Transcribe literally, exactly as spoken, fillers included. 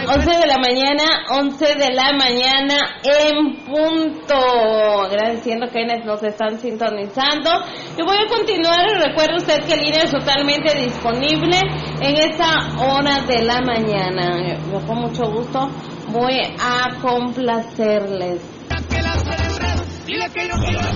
once de la mañana, once de la mañana en punto. Agradeciendo que nos están sintonizando. Y voy a continuar. Recuerde usted que el línea es totalmente disponible en esta hora de la mañana. Yo con mucho gusto voy a complacerles.